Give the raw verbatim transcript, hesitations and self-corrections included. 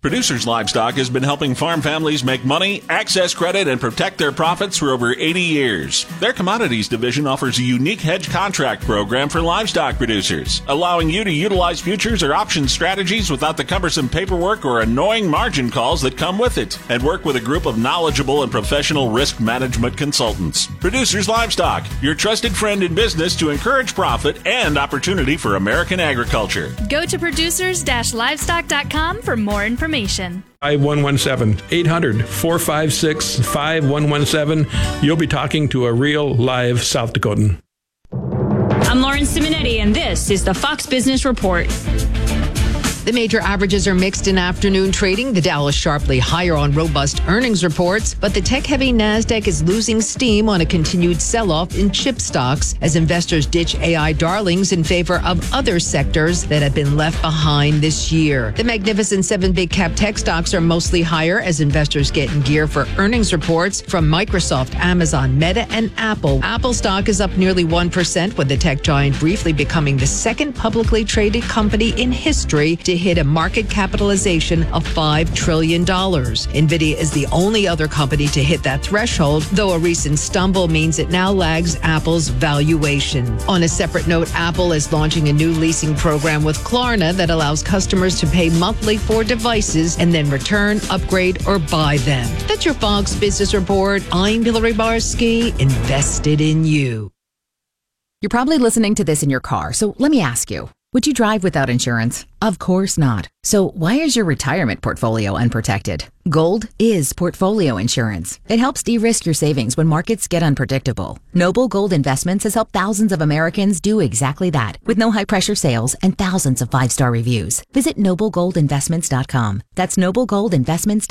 Producers Livestock has been helping farm families make money, access credit, and protect their profits for over eighty years. Their commodities division offers a unique hedge contract program for livestock producers, allowing you to utilize futures or option strategies without the cumbersome paperwork or annoying margin calls that come with it, and work with a group of knowledgeable and professional risk management consultants. Producers Livestock, your trusted friend in business to encourage profit and opportunity for American agriculture. Go to producers livestock dot com for more information. five one one seven, eight hundred, four five six, five one one seven. You'll be talking to a real live South Dakotan. I'm Lauren Simonetti, and this is the Fox Business Report. The major averages are mixed in afternoon trading. The Dow is sharply higher on robust earnings reports, but the tech-heavy NASDAQ is losing steam on a continued sell-off in chip stocks as investors ditch A I darlings in favor of other sectors that have been left behind this year. The Magnificent Seven big-cap tech stocks are mostly higher as investors get in gear for earnings reports from Microsoft, Amazon, Meta, and Apple. Apple stock is up nearly one percent, with the tech giant briefly becoming the second publicly traded company in history to hit a market capitalization of five trillion dollars. NVIDIA is the only other company to hit that threshold, though a recent stumble means it now lags Apple's valuation. On a separate note, Apple is launching a new leasing program with Klarna that allows customers to pay monthly for devices and then return, upgrade, or buy them. That's your Fox Business Report. I'm Hillary Barsky, invested in you. You're probably listening to this in your car, so let me ask you. Would you drive without insurance? Of course not. So why is your retirement portfolio unprotected? Gold is portfolio insurance. It helps de-risk your savings when markets get unpredictable. Noble Gold Investments has helped thousands of Americans do exactly that with no high-pressure sales and thousands of five-star reviews. Visit noble gold investments dot com. That's noble gold investments